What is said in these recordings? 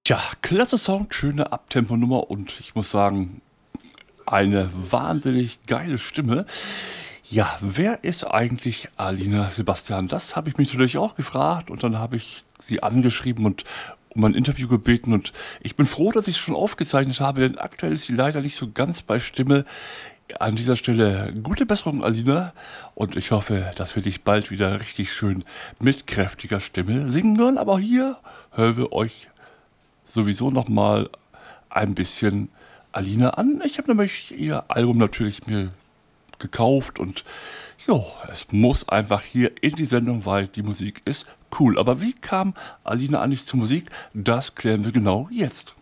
Tja, klasse Sound, schöne Abtempo-Nummer und ich muss sagen, eine wahnsinnig geile Stimme. Ja, wer ist eigentlich Alina Sebastian? Das habe ich mich natürlich auch gefragt und dann habe ich sie angeschrieben und um ein Interview gebeten und ich bin froh, dass ich es schon aufgezeichnet habe, denn aktuell ist sie leider nicht so ganz bei Stimme. An dieser Stelle gute Besserung, Alina, und ich hoffe, dass wir dich bald wieder richtig schön mit kräftiger Stimme singen hören, aber hier hören wir euch sowieso noch mal ein bisschen Alina an. Ich habe nämlich ihr Album natürlich mir gekauft und ja, es muss einfach hier in die Sendung, weil die Musik ist cool. Aber wie kam Alina eigentlich zur Musik? Das klären wir genau jetzt.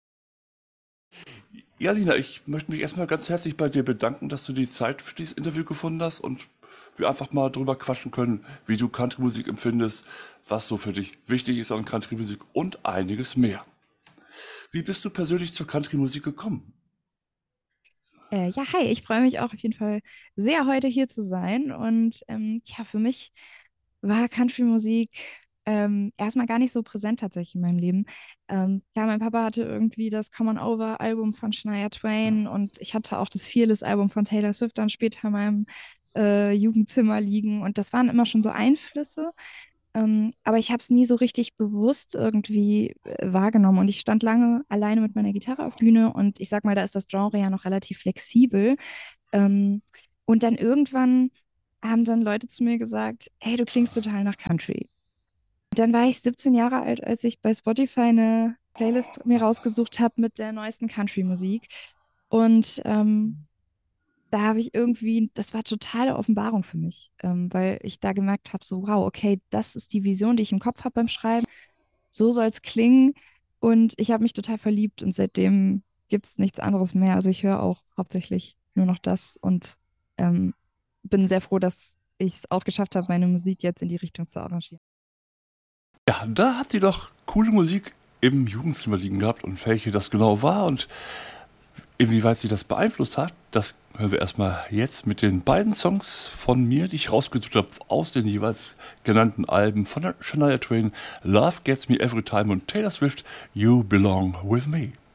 Ja, Alina, ich möchte mich erstmal ganz herzlich bei dir bedanken, dass du die Zeit für dieses Interview gefunden hast und wir einfach mal drüber quatschen können, wie du Country-Musik empfindest, was so für dich wichtig ist an Country-Musik und einiges mehr. Wie bist du persönlich zur Country-Musik gekommen? Ja, hi, ich freue mich auch auf jeden Fall sehr, heute hier zu sein. Und ja, für mich war Country-Musik erstmal gar nicht so präsent tatsächlich in meinem Leben. Ja, mein Papa hatte irgendwie das Come On Over-Album von Shania Twain und ich hatte auch das Fearless-Album von Taylor Swift dann später in meinem Jugendzimmer liegen. Und das waren immer schon so Einflüsse. Aber ich habe es nie so richtig bewusst irgendwie wahrgenommen. Und ich stand lange alleine mit meiner Gitarre auf der Bühne und ich sag mal, da ist das Genre ja noch relativ flexibel. Ähm, und dann irgendwann haben dann Leute zu mir gesagt, hey, du klingst total nach Country. Und dann war ich 17 Jahre alt, als ich bei Spotify eine Playlist mir rausgesucht habe mit der neuesten Country-Musik. Und da habe ich irgendwie, das war totale Offenbarung für mich, weil ich da gemerkt habe, so, wow, okay, das ist die Vision, die ich im Kopf habe beim Schreiben. So soll es klingen. Und ich habe mich total verliebt und seitdem gibt es nichts anderes mehr. Also ich höre auch hauptsächlich nur noch das und ähm, bin sehr froh, dass ich es auch geschafft habe, meine Musik jetzt in die Richtung zu arrangieren. Ja, da hat sie doch coole Musik im Jugendzimmer liegen gehabt und welche das genau war und inwieweit sie das beeinflusst hat, das hören wir erstmal jetzt mit den beiden Songs von mir, die ich rausgesucht habe aus den jeweils genannten Alben von der Shania Twain, Love Gets Me Every Time und Taylor Swift, You Belong With Me.